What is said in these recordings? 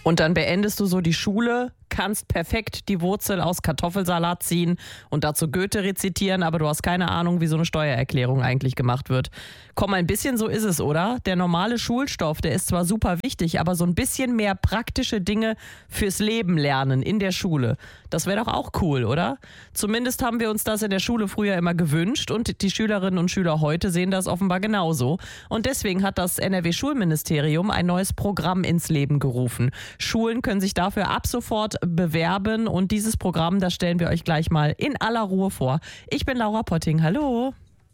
Und dann beendest du so die Schule, kannst perfekt die Wurzel aus Kartoffelsalat ziehen und dazu Goethe rezitieren, aber du hast keine Ahnung, wie so eine Steuererklärung eigentlich gemacht wird. Komm, ein bisschen so ist es, oder? Der normale Schulstoff, der ist zwar super wichtig, aber so ein bisschen mehr praktische Dinge fürs Leben lernen in der Schule. Das wäre doch auch cool, oder? Zumindest haben wir uns das in der Schule früher immer gewünscht und die Schülerinnen und Schüler heute sehen das offenbar genauso. Und deswegen hat das NRW-Schulministerium ein neues Programm ins Leben gerufen. Schulen können sich dafür ab sofort bewerben und dieses Programm, das stellen wir euch gleich mal in aller Ruhe vor. Ich bin Laura Potting, hallo.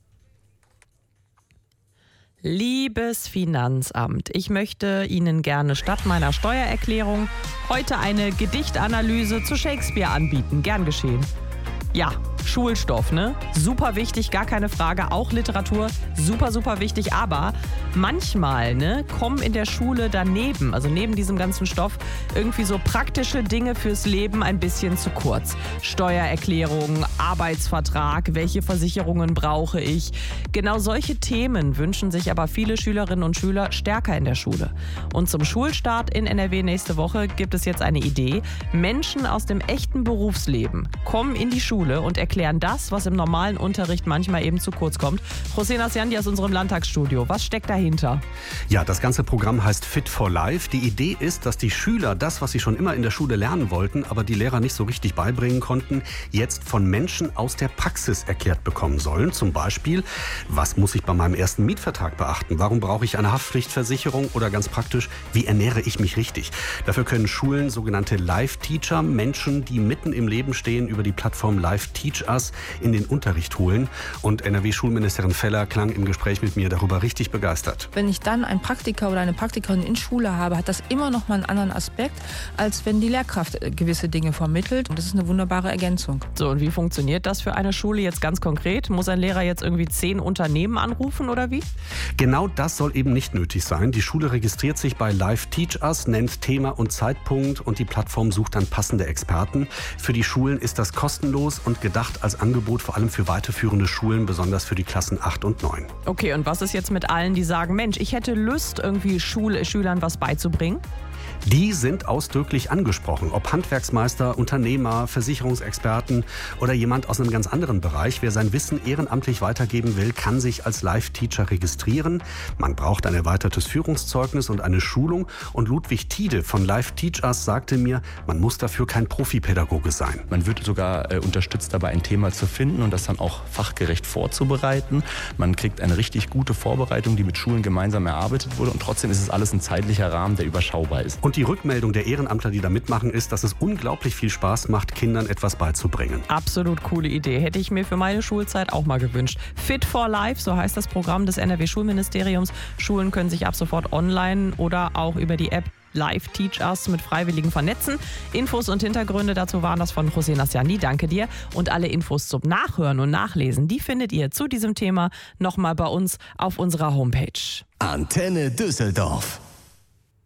Liebes Finanzamt, ich möchte Ihnen gerne statt meiner Steuererklärung heute eine Gedichtanalyse zu Shakespeare anbieten. Gern geschehen. Ja, Schulstoff, ne? Super wichtig, gar keine Frage. Auch Literatur, super, super wichtig. Aber manchmal, ne, kommen in der Schule daneben, also neben diesem ganzen Stoff, irgendwie so praktische Dinge fürs Leben ein bisschen zu kurz. Steuererklärung, Arbeitsvertrag, welche Versicherungen brauche ich? Genau solche Themen wünschen sich aber viele Schülerinnen und Schüler stärker in der Schule. Und zum Schulstart in NRW nächste Woche gibt es jetzt eine Idee. Menschen aus dem echten Berufsleben kommen in die Schule und erklären das, was im normalen Unterricht manchmal eben zu kurz kommt. José Nasciandi aus unserem Landtagsstudio. Was steckt dahinter? Ja, das ganze Programm heißt Fit for Life. Die Idee ist, dass die Schüler das, was sie schon immer in der Schule lernen wollten, aber die Lehrer nicht so richtig beibringen konnten, jetzt von Menschen aus der Praxis erklärt bekommen sollen. Zum Beispiel, was muss ich bei meinem ersten Mietvertrag beachten? Warum brauche ich eine Haftpflichtversicherung? Oder ganz praktisch, wie ernähre ich mich richtig? Dafür können Schulen sogenannte Live-Teacher, Menschen, die mitten im Leben stehen, über die Plattform Live Teach Us in den Unterricht holen. Und NRW-Schulministerin Feller klang im Gespräch mit mir darüber richtig begeistert. Wenn ich dann einen Praktiker oder eine Praktikerin in Schule habe, hat das immer noch mal einen anderen Aspekt, als wenn die Lehrkraft gewisse Dinge vermittelt. Und das ist eine wunderbare Ergänzung. So, und wie funktioniert das für eine Schule jetzt ganz konkret? Muss ein Lehrer jetzt irgendwie 10 Unternehmen anrufen oder wie? Genau das soll eben nicht nötig sein. Die Schule registriert sich bei Live Teach Us, nennt Thema und Zeitpunkt und die Plattform sucht dann passende Experten. Für die Schulen ist das kostenlos und gedacht als Angebot vor allem für weiterführende Schulen, besonders für die Klassen 8 und 9. Okay, und was ist jetzt mit allen, die sagen, Mensch, ich hätte Lust, irgendwie Schülern was beizubringen? Die sind ausdrücklich angesprochen, ob Handwerksmeister, Unternehmer, Versicherungsexperten oder jemand aus einem ganz anderen Bereich. Wer sein Wissen ehrenamtlich weitergeben will, kann sich als Live-Teacher registrieren. Man braucht ein erweitertes Führungszeugnis und eine Schulung. Und Ludwig Tiede von Live Teach Us sagte mir, man muss dafür kein Profipädagoge sein. Man wird sogar unterstützt dabei, ein Thema zu finden und das dann auch fachgerecht vorzubereiten. Man kriegt eine richtig gute Vorbereitung, die mit Schulen gemeinsam erarbeitet wurde. Und trotzdem ist es alles ein zeitlicher Rahmen, der überschaubar ist. Und die Rückmeldung der Ehrenamtler, die da mitmachen, ist, dass es unglaublich viel Spaß macht, Kindern etwas beizubringen. Absolut coole Idee. Hätte ich mir für meine Schulzeit auch mal gewünscht. Fit for Life, so heißt das Programm des NRW-Schulministeriums. Schulen können sich ab sofort online oder auch über die App Live Teach Us mit Freiwilligen vernetzen. Infos und Hintergründe dazu waren das von José Nasciandi. Danke dir. Und alle Infos zum Nachhören und Nachlesen, die findet ihr zu diesem Thema nochmal bei uns auf unserer Homepage. Antenne Düsseldorf.